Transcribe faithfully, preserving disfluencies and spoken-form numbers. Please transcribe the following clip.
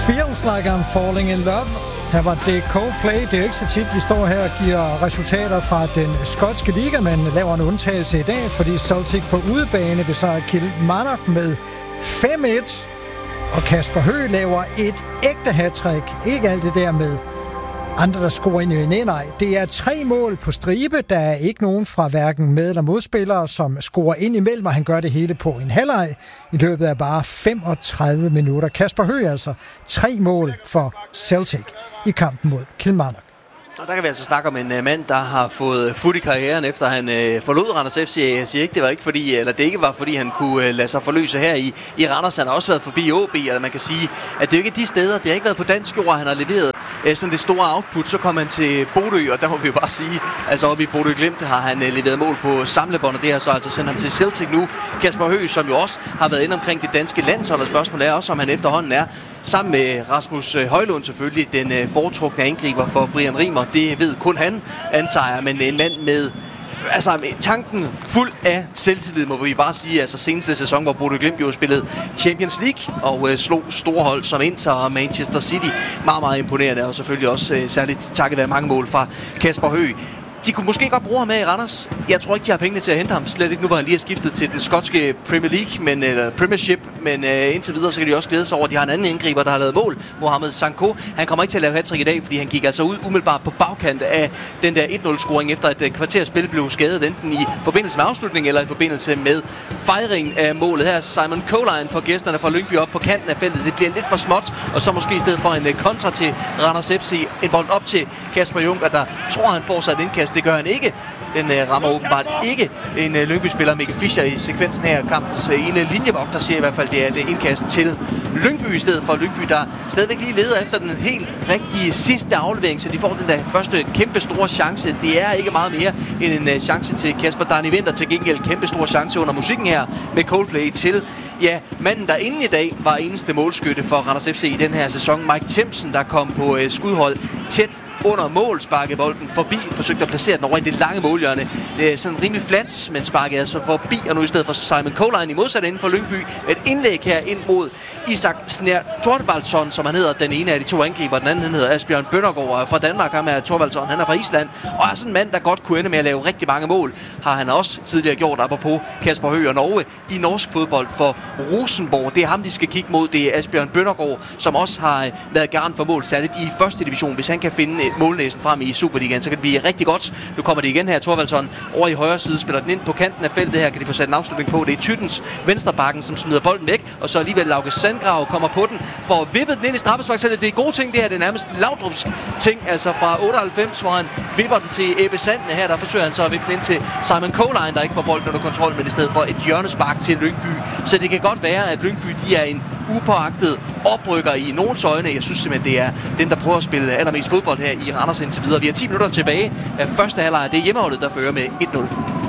Feels Like I'm Falling in Love. Her var det Coldplay. Det er ikke så tit, vi står her og giver resultater fra den skotske liga, men laver en undtagelse i dag, fordi Celtic på udebane besejrer Kilmarnock med fem et. Og Kasper Høgh laver et ægte hattrick. Ikke alt det der med andre, der scorer ind i. Nej, nej. Det er tre mål på stribe. Der er ikke nogen fra hverken med- eller modspillere, som scorer ind imellem, og han gør det hele på en halvleg i løbet af bare femogtredive minutter. Kasper Høgh altså tre mål for Celtic i kampen mod Kilmarnock. Og der kan vi altså snakke om en uh, mand, der har fået fut i karrieren, efter han uh, forlod Randers F C. Jeg siger ikke, det var ikke fordi, eller det ikke var fordi, han kunne uh, lade sig forløse her i, i Randers. Han har også været forbi O B, og man kan sige, at det er jo ikke de steder, det har ikke været på dansk jord, han har leveret uh, sådan det store output. Så kom han til Bodø, og der må vi jo bare sige, altså oppe i Bodø Glimt har han uh, leveret mål på samlebånd, og det har så altså sendt ham til Celtic nu. Kasper Høgh, som jo også har været inde omkring det danske landshold, og spørgsmålet er også, om han efterhånden er, sammen med Rasmus Højlund selvfølgelig, den uh, foretrukne angriber for Brian Rimer. Det ved kun han, antager jeg, men en mand med altså tanken fuld af selvtillid, må vi bare sige. Altså seneste sæson, hvor Bodø Glimt jo spillede Champions League og øh, slog store hold som Inter og Manchester City. Meget, meget imponerende, og selvfølgelig også øh, særligt takket være mange mål fra Kasper Høgh. De kunne måske godt bruge ham med i Randers. Jeg tror ikke, de har pengene til at hente ham. Slet ikke nu, hvor han lige har skiftet til den skotske Premier League, men, eller Premiership. Men øh, indtil videre, så kan de også glæde sig over, at de har en anden angriber, der har lavet mål. Mohamed Sanko. Han kommer ikke til at lave hattrick i dag, fordi han gik altså ud umiddelbart på bagkant af den der et nul-scoring, efter et kvarters spil blev skadet, enten i forbindelse med afslutningen eller i forbindelse med fejringen af målet. Her Simon Colline for gæsterne fra Lyngby op på kanten af feltet. Det bliver lidt for småt, og så måske i stedet for en kontra til Randers F C. En bold op til Kasper Junker, der tror, han får sig et indkast. Det gør han ikke. Den uh, rammer åbenbart ikke en uh, Lyngby-spiller, Mikkel Fischer, i sekvensen her. Kampens uh, ene linjevogter siger i hvert fald, det er et indkast til Lyngby i stedet for Lyngby, der stadigvæk lige leder efter den helt rigtige sidste aflevering, så de får den der første kæmpe store chance. Det er ikke meget mere end en uh, chance til Kasper Dani Winther. Til gengæld kæmpe store chance under musikken her med Coldplay til, ja, manden der inden i dag var eneste målskytte for Randers F C i den her sæson, Mike Timpson, der kom på uh, skudhold tæt under mål, sparkede bolden forbi, forsøgte at placere den over i det lange målhjørne. Det er sådan rimelig flat, men sparkede altså forbi, og nu i stedet for Simon Colline i modsat ende for Lyngby. Et indlæg her ind mod Isak Snær Thorvaldsson, som han hedder, den ene af de to angriber. Den anden han hedder Asbjørn Bøndergaard fra Danmark. Ham er Thorvaldsson, han er fra Island, og er sådan en mand, der godt kunne ende med at lave rigtig mange mål. Har han også tidligere gjort, apropos Kasper Høgh og Norge, i norsk fodbold for Rosenborg. Det er ham, de skal kigge mod. Det er Asbjørn Bøndergaard, som også har været garant for mål, særligt i første division. Hvis han kan finde målnæsen frem i Superligaen, så kan det blive rigtig godt. Nu kommer det igen her. Thorvaldsson over i højre side, spiller den ind på kanten af feltet her. Kan de få sat en afslutning på. Det er Tyttens venstrebakken, som smider bolden væk, og så alligevel Lauke Sandgrav kommer på den for at vippe den ind i straffesparksfeltet. Det er gode ting, det her. Det er nærmest Laudrupsk ting, altså fra otteoghalvfems, hvor han vipper den til Ebbe Sandene her. Der forsøger han så at vippe den ind til Simon Colline, der ikke får bolden under kontrol, men i stedet for et hjørnespark til Lyngby. Så det kan godt være, at Lyngby, de er en upåagtet oprykker i nogens øjne. Jeg synes simpelthen, det er dem, der prøver at spille allermest fodbold her i Randers indtil videre. Vi har ti minutter tilbage af første halvleg. Det er hjemmeholdet, der fører med et nul.